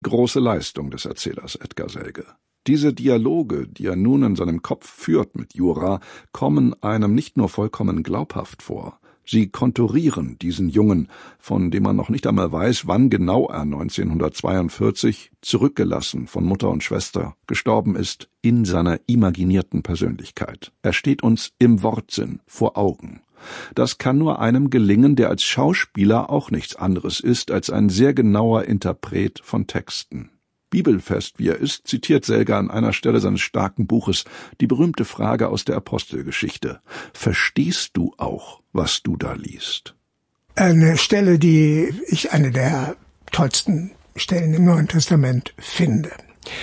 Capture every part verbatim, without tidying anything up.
Große Leistung des Erzählers Edgar Selge. Diese Dialoge, die er nun in seinem Kopf führt mit Jura, kommen einem nicht nur vollkommen glaubhaft vor. Sie konturieren diesen Jungen, von dem man noch nicht einmal weiß, wann genau er neunzehnhundertzweiundvierzig, zurückgelassen von Mutter und Schwester, gestorben ist, in seiner imaginierten Persönlichkeit. Er steht uns im Wortsinn vor Augen. Das kann nur einem gelingen, der als Schauspieler auch nichts anderes ist als ein sehr genauer Interpret von Texten. Bibelfest wie er ist, zitiert Selge an einer Stelle seines starken Buches die berühmte Frage aus der Apostelgeschichte: Verstehst du auch, was du da liest? Eine Stelle, die ich eine der tollsten Stellen im Neuen Testament finde.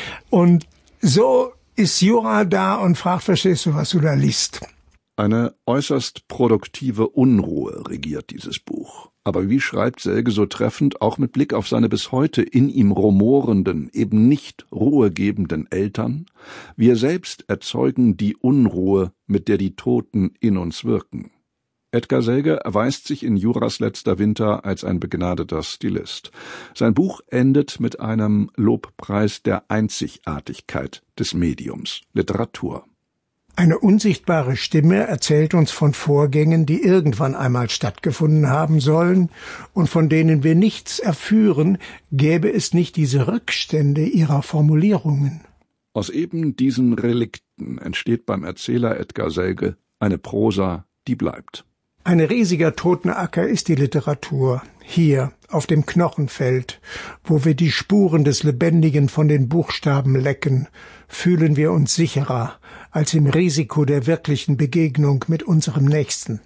Und so ist Jura da und fragt: Verstehst du, was du da liest? Eine äußerst produktive Unruhe regiert dieses Buch. Aber wie schreibt Selge so treffend, auch mit Blick auf seine bis heute in ihm rumorenden, eben nicht ruhegebenden Eltern: Wir selbst erzeugen die Unruhe, mit der die Toten in uns wirken. Edgar Selge erweist sich in Juras letzter Winter als ein begnadeter Stilist. Sein Buch endet mit einem Lobpreis der Einzigartigkeit des Mediums Literatur. Eine unsichtbare Stimme erzählt uns von Vorgängen, die irgendwann einmal stattgefunden haben sollen und von denen wir nichts erführen, gäbe es nicht diese Rückstände ihrer Formulierungen. Aus eben diesen Relikten entsteht beim Erzähler Edgar Selge eine Prosa, die bleibt. Ein riesiger Totenacker ist die Literatur, hier auf dem Knochenfeld, wo wir die Spuren des Lebendigen von den Buchstaben lecken, fühlen wir uns sicherer als im Risiko der wirklichen Begegnung mit unserem Nächsten.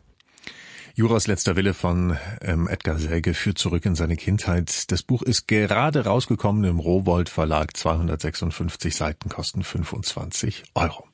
Juras letzter Wille von ähm, Edgar Selge führt zurück in seine Kindheit. Das Buch ist gerade rausgekommen im Rowohlt Verlag, zweihundertsechsundfünfzig Seiten, kosten fünfundzwanzig Euro.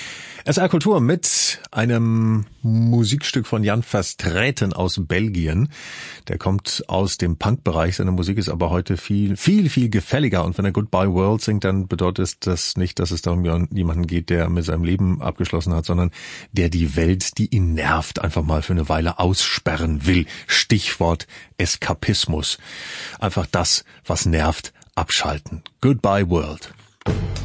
S R Kultur mit einem Musikstück von Jan Verstraeten aus Belgien. Der kommt aus dem Punk-Bereich. Seine Musik ist aber heute viel, viel, viel gefälliger. Und wenn er Goodbye World singt, dann bedeutet das nicht, dass es darum jemanden geht, der mit seinem Leben abgeschlossen hat, sondern der die Welt, die ihn nervt, einfach mal für eine Weile aussperren will. Stichwort Eskapismus. Einfach das, was nervt, abschalten. Goodbye World.